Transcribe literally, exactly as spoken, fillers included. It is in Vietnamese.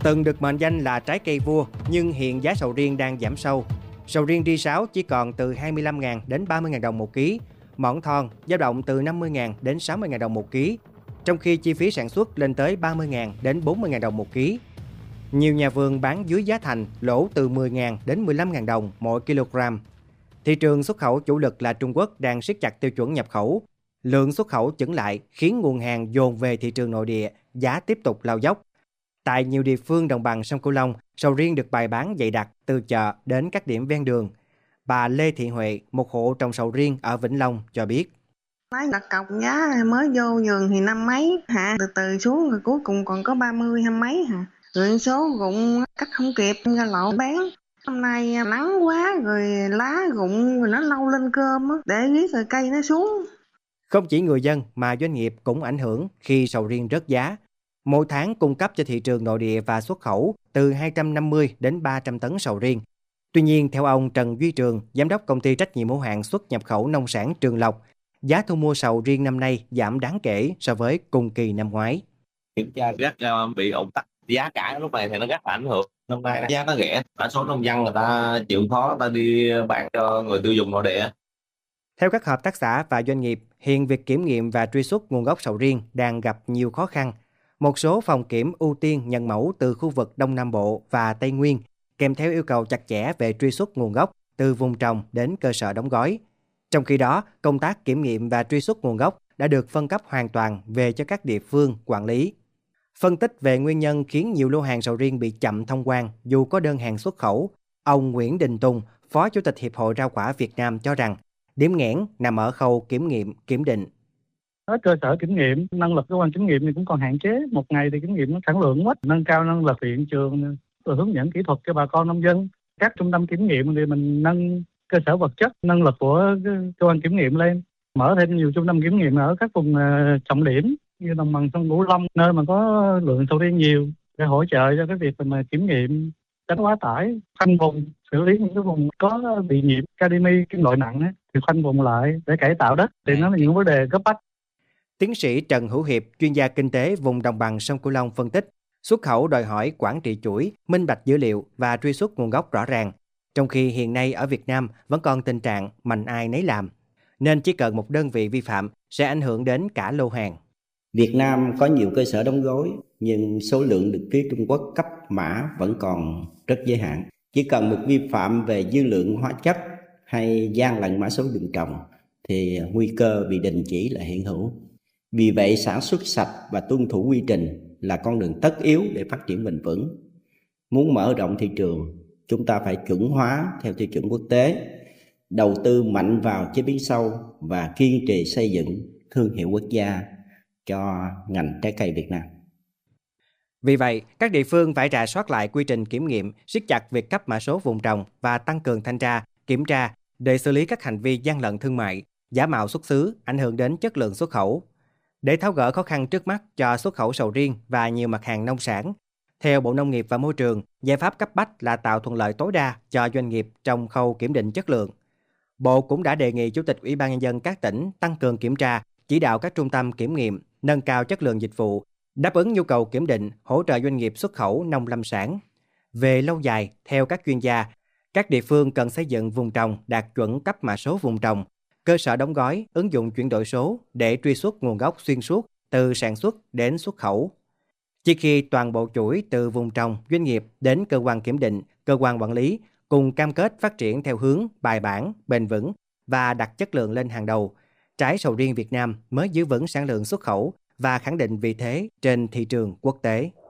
Từng được mệnh danh là trái cây vua, nhưng hiện giá sầu riêng đang giảm sâu. Sầu riêng ri sáu chỉ còn từ hai mươi lăm nghìn đến ba mươi nghìn đồng một ký, mỏng thon dao động từ năm mươi nghìn đến sáu mươi nghìn đồng một ký, trong khi chi phí sản xuất lên tới ba mươi nghìn đến bốn mươi nghìn đồng một ký. Nhiều nhà vườn bán dưới giá thành, lỗ từ mười nghìn đến mười lăm nghìn đồng mỗi kg. Thị trường xuất khẩu chủ lực là Trung Quốc đang siết chặt tiêu chuẩn nhập khẩu. Lượng xuất khẩu chững lại khiến nguồn hàng dồn về thị trường nội địa, giá tiếp tục lao dốc. Tại nhiều địa phương đồng bằng sông Cửu Long, sầu riêng được bày bán dày đặc từ chợ đến các điểm ven đường. Bà Lê Thị Huệ, một hộ trồng sầu riêng ở Vĩnh Long cho biết. Lấy đặt cọc giá mới vô vườn thì năm mấy hả, từ từ xuống rồi cuối cùng còn có ba mươi hai mấy hả. Rồi số rụng cắt không kịp ra lộ bán. Hôm nay nắng quá rồi lá rụng rồi nó lâu lên cơm á, để riết rồi cây nó xuống. Không chỉ người dân mà doanh nghiệp cũng ảnh hưởng khi sầu riêng rớt giá. Mỗi tháng cung cấp cho thị trường nội địa và xuất khẩu từ hai trăm năm mươi đến ba trăm tấn sầu riêng. Tuy nhiên, theo ông Trần Duy Trường, giám đốc công ty trách nhiệm hữu hạn xuất nhập khẩu nông sản Trường Lộc, giá thu mua sầu riêng năm nay giảm đáng kể so với cùng kỳ năm ngoái. Kiểm tra rất bị ủng tắc, giá cả lúc này thì nó rất là ảnh hưởng. Năm nay giá nó rẻ, đa số nông dân người ta chịu khó, người ta đi bán cho người tiêu dùng nội địa. Theo các hợp tác xã và doanh nghiệp, hiện việc kiểm nghiệm và truy xuất nguồn gốc sầu riêng đang gặp nhiều khó khăn. Một số phòng kiểm ưu tiên nhận mẫu từ khu vực Đông Nam Bộ và Tây Nguyên, kèm theo yêu cầu chặt chẽ về truy xuất nguồn gốc từ vùng trồng đến cơ sở đóng gói. Trong khi đó, công tác kiểm nghiệm và truy xuất nguồn gốc đã được phân cấp hoàn toàn về cho các địa phương quản lý. Phân tích về nguyên nhân khiến nhiều lô hàng sầu riêng bị chậm thông quan dù có đơn hàng xuất khẩu, ông Nguyễn Đình Tùng, Phó Chủ tịch Hiệp hội Rau quả Việt Nam cho rằng điểm nghẽn nằm ở khâu kiểm nghiệm, kiểm định. Ở cơ sở kiểm nghiệm, năng lực cơ quan kiểm nghiệm thì cũng còn hạn chế. Một ngày thì kiểm nghiệm nó sản lượng quá, nâng cao năng lực hiện trường, rồi hướng dẫn kỹ thuật cho bà con nông dân. Các trung tâm kiểm nghiệm thì mình nâng cơ sở vật chất, năng lực của cơ quan kiểm nghiệm lên, mở thêm nhiều trung tâm kiểm nghiệm ở các vùng trọng điểm như đồng bằng sông Cửu Long, nơi mà có lượng sầu riêng nhiều, để hỗ trợ cho cái việc mà kiểm nghiệm tránh quá tải, khoanh vùng, xử lý những cái vùng có bị nhiễm cadimi, kim loại nặng ấy, thì khoanh vùng lại để cải tạo đất. Thì nó là những vấn đề cấp bách. Tiến sĩ Trần Hữu Hiệp, chuyên gia kinh tế vùng đồng bằng sông Cửu Long phân tích, xuất khẩu đòi hỏi quản trị chuỗi, minh bạch dữ liệu và truy xuất nguồn gốc rõ ràng. Trong khi hiện nay ở Việt Nam vẫn còn tình trạng mạnh ai nấy làm, nên chỉ cần một đơn vị vi phạm sẽ ảnh hưởng đến cả lô hàng. Việt Nam có nhiều cơ sở đóng gói, nhưng số lượng được phía Trung Quốc cấp mã vẫn còn rất giới hạn. Chỉ cần một vi phạm về dư lượng hóa chất hay gian lận mã số đường trồng thì nguy cơ bị đình chỉ là hiện hữu. Vì vậy, sản xuất sạch và tuân thủ quy trình là con đường tất yếu để phát triển bền vững. Muốn mở rộng thị trường, chúng ta phải chuẩn hóa theo tiêu chuẩn quốc tế, đầu tư mạnh vào chế biến sâu và kiên trì xây dựng thương hiệu quốc gia cho ngành trái cây Việt Nam. Vì vậy, các địa phương phải rà soát lại quy trình kiểm nghiệm, siết chặt việc cấp mã số vùng trồng và tăng cường thanh tra, kiểm tra để xử lý các hành vi gian lận thương mại, giả mạo xuất xứ, ảnh hưởng đến chất lượng xuất khẩu. Để tháo gỡ khó khăn trước mắt cho xuất khẩu sầu riêng và nhiều mặt hàng nông sản, theo Bộ Nông nghiệp và Môi trường, giải pháp cấp bách là tạo thuận lợi tối đa cho doanh nghiệp trong khâu kiểm định chất lượng. Bộ cũng đã đề nghị Chủ tịch Ủy ban Nhân dân các tỉnh tăng cường kiểm tra, chỉ đạo các trung tâm kiểm nghiệm, nâng cao chất lượng dịch vụ, đáp ứng nhu cầu kiểm định, hỗ trợ doanh nghiệp xuất khẩu nông lâm sản. Về lâu dài, theo các chuyên gia, các địa phương cần xây dựng vùng trồng đạt chuẩn cấp mã số vùng trồng, cơ sở đóng gói, ứng dụng chuyển đổi số để truy xuất nguồn gốc xuyên suốt từ sản xuất đến xuất khẩu. Chỉ khi toàn bộ chuỗi từ vùng trồng, doanh nghiệp đến cơ quan kiểm định, cơ quan quản lý cùng cam kết phát triển theo hướng bài bản, bền vững và đặt chất lượng lên hàng đầu, trái sầu riêng Việt Nam mới giữ vững sản lượng xuất khẩu và khẳng định vị thế trên thị trường quốc tế.